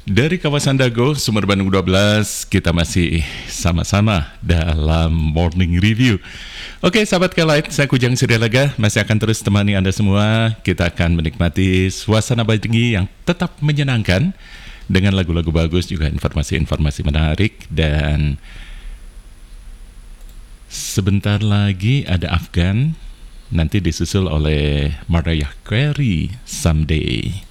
Dari kawasan Dago, Sumber Bandung 12, kita masih sama-sama dalam Morning Review. Oke, sahabat Kelight, saya Kujang Sirelega masih akan terus temani Anda semua. Kita akan menikmati suasana pagi yang tetap menyenangkan dengan lagu-lagu bagus, juga informasi-informasi menarik. Dan sebentar lagi ada Afgan, nanti disusul oleh Mariah Carey, Someday.